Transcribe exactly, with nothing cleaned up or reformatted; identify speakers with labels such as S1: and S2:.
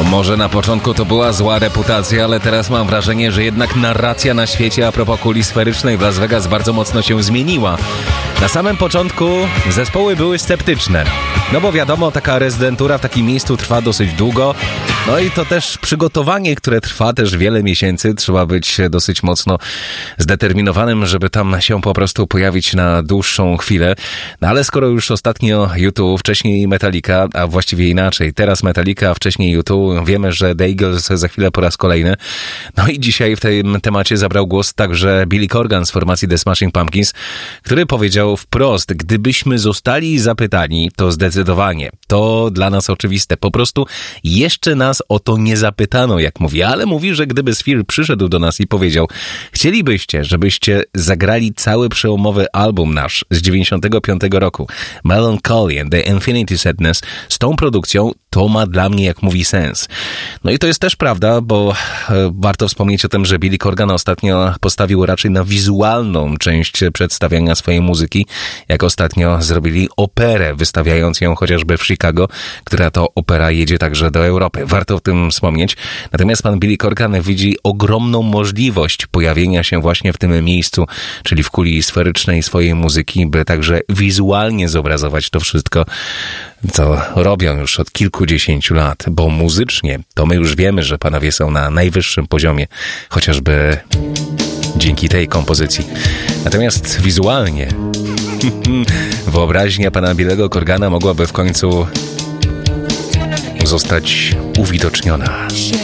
S1: Może na początku to była zła reputacja, ale teraz mam wrażenie, że jednak narracja na świecie a propos kuli sferycznej w Las Vegas bardzo mocno się zmieniła. Na samym początku zespoły były sceptyczne. No bo wiadomo, taka rezydentura w takim miejscu trwa dosyć długo. No i to też przygotowanie, które trwa też wiele miesięcy. Trzeba być dosyć mocno zdeterminowanym, żeby tam się po prostu pojawić na dłuższą chwilę. No ale skoro już ostatnio U dwa, wcześniej Metallica, a właściwie inaczej, teraz Metallica, a wcześniej U dwa, wiemy, że The Eagles za chwilę po raz kolejny. No i dzisiaj w tym temacie zabrał głos także Billy Corgan z formacji The Smashing Pumpkins, który powiedział wprost, gdybyśmy zostali zapytani, to zdecydowanie, to dla nas oczywiste. Po prostu jeszcze nas o to nie zapytano, jak mówi, ale mówi, że gdyby Sphere przyszedł do nas i powiedział, chcielibyście, żebyście zagrali cały przełomowy album nasz z dziewięćdziesiątego piątego roku, Melancholy and the Infinity Sadness, z tą produkcją, to ma dla mnie, jak mówi, sens. No i to jest też prawda, bo e, warto wspomnieć o tym, że Billy Corgan ostatnio postawił raczej na wizualną część przedstawiania swojej muzyki, jak ostatnio zrobili operę, wystawiając ją chociażby w Chicago, która to opera jedzie także do Europy. Warto o tym wspomnieć. Natomiast pan Billy Corgan widzi ogromną możliwość pojawienia się właśnie w tym miejscu, czyli w kuli sferycznej swojej muzyki, by także wizualnie zobrazować to wszystko, co robią już od kilkudziesięciu lat, bo muzycznie to my już wiemy, że panowie są na najwyższym poziomie, chociażby dzięki tej kompozycji. Natomiast wizualnie wyobraźnia pana Billego Corgana mogłaby w końcu zostać uwidoczniona.